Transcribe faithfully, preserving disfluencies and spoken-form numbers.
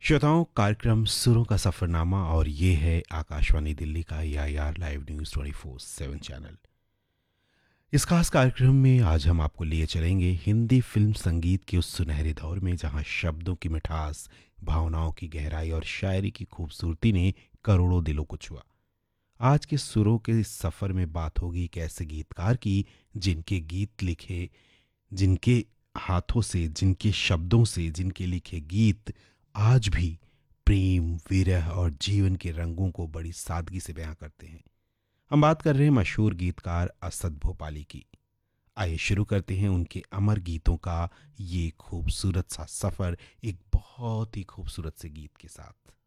श्रोताओं, कार्यक्रम सुरों का सफरनामा और ये है आकाशवाणी दिल्ली का ए I R live news twenty four seven channel. इस खास कार्यक्रम में आज हम आपको लिए चलेंगे हिंदी फिल्म संगीत के उस सुनहरे दौर में जहां शब्दों की मिठास, भावनाओं की गहराई और शायरी की खूबसूरती ने करोड़ों दिलों को छुआ। आज के सुरों के इस सफर में बात होगी एक ऐसे गीतकार की जिनके गीत लिखे, जिनके हाथों से, जिनके शब्दों से, जिनके लिखे गीत आज भी प्रेम, विरह और जीवन के रंगों को बड़ी सादगी से बयां करते हैं। हम बात कर रहे हैं मशहूर गीतकार असद भोपाली की। आइए शुरू करते हैं उनके अमर गीतों का ये खूबसूरत सा सफर एक बहुत ही खूबसूरत से गीत के साथ।